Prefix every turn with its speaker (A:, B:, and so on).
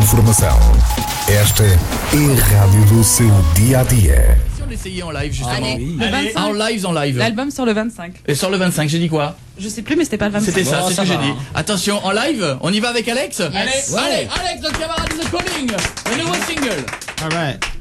A: informação. Esta é a rádio do seu dia-a-dia.
B: Si on essayait en live justement.
C: Allez,
B: Oui.
C: le 25.
B: En live.
C: L'album sort le 25.
B: Et sur le 25, j'ai dit quoi?
C: Je sais plus, mais c'était pas le 25.
B: C'était ça,
D: Bon,
B: c'est ce
D: ça
B: que j'ai
D: va.
B: dit. Attention, en live, on y va avec Alex?
C: Yes.
B: Allez, Alex, notre camarade de The Calling, le nouveau single.
D: All right.